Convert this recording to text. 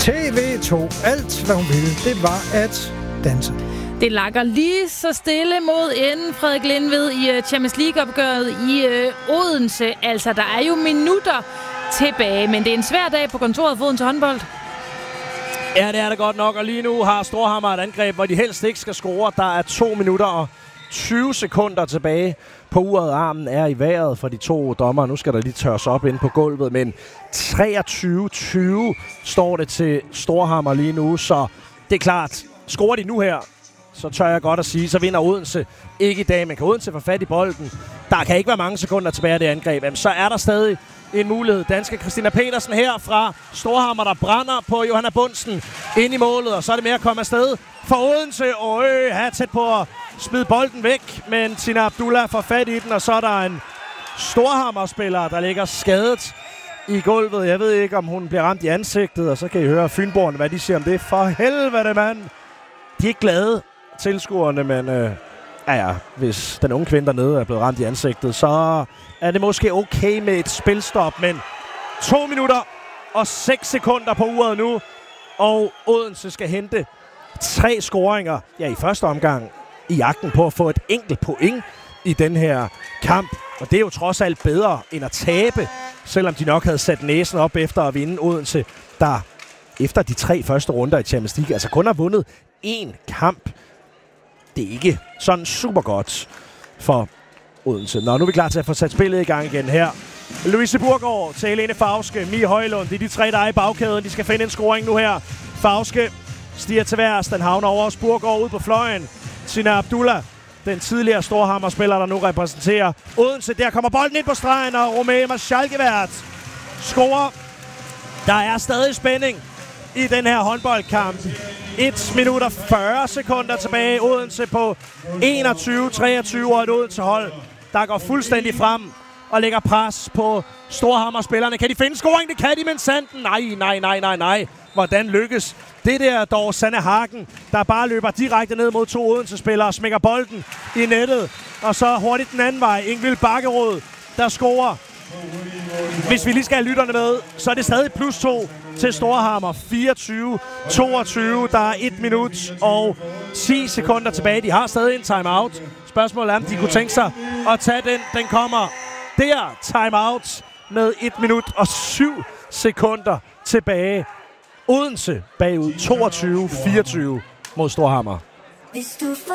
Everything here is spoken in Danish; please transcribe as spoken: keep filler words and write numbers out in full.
T V to. Alt, hvad hun ville, det var at danse. Det lakker lige så stille mod enden, Frederik Lindved, i uh, Champions League-opgøret i uh, Odense. Altså, der er jo minutter tilbage, men det er en svær dag på kontoret for Odense håndbold. Ja, det er det godt nok, og lige nu har Storhamar et angreb, hvor de helst ikke skal score. Der er to minutter og tyve sekunder tilbage på uret. Armen er i vejret for de to dommere. Nu skal der lige tørres op inde på gulvet, men treogtyve tyve står det til Storhamar lige nu, så det er klart. Scorer de nu her, så tør jeg godt at sige, så vinder Odense ikke i dag. Men kan Odense få fat i bolden, der kan ikke være mange sekunder tilbage af det angreb, jamen, så er der stadig en mulighed. Danske Christina Petersen her fra Storhamar, der brænder på Johanna Bundsen ind i målet, og så er det med at komme afsted for Odense. Og øh, her tæt på at smide bolden væk, men Tina Abdullah får fat i den, og så er der en Storhamar-spiller, der ligger skadet i gulvet. Jeg ved ikke, om hun bliver ramt i ansigtet, og så kan I høre Fynborgerne, hvad de siger om det. For helvede, mand! De er ikke glade, tilskuerne, men øh, ja, ja, hvis den unge kvinde dernede er blevet ramt i ansigtet, så er det måske okay med et spilstop, men to minutter og seks sekunder på uret nu, og Odense skal hente tre scoringer, ja, i første omgang, i jagten på at få et enkelt point i den her kamp. Og det er jo trods alt bedre end at tabe, selvom de nok havde sat næsen op efter at vinde. Odense, der efter de tre første runder i Champions League, altså kun har vundet én kamp. Det er ikke sådan super godt for Odense. Nå, nu er vi klar til at få sat spillet i gang igen her. Louise Burgaard til Helene Fauske, Mie Højlund. Det er de tre, der er i bagkæden. De skal finde en scoring nu her. Fauske stiger til værs. Den havner over os. Burgaard ud på fløjen. Tina Abdullah, den tidligere Storhamar-spiller, der nu repræsenterer Odense. Der kommer bolden ind på stregen, og Romema Schalkevært scorer. Der er stadig spænding i den her håndboldkamp. et minut og fyrre sekunder tilbage. Odense på enogtyve treogtyve, og et Odense-hold, der går fuldstændig frem og lægger pres på Storhamar-spillerne. Kan de finde scoring? Det kan de, men Sanden. Nej, nej, nej, nej, nej. Hvordan lykkes det der dog? Sanne Hagen, der bare løber direkte ned mod to Odense-spillere og smækker bolden i nettet. Og så hurtigt den anden vej. Ingvild Bakkerud, der scorer. Hvis vi lige skal have lytterne med, så er det stadig plus to til Storhamar. fireogtyve toogtyve. Der er et minut og ti sekunder tilbage. De har stadig en timeout. Spørgsmålet er, om de kunne tænke sig at tage den. Den kommer der. Timeout med et minut og syv sekunder tilbage. Odense bagud toogtyve fireogtyve mod Storhamar.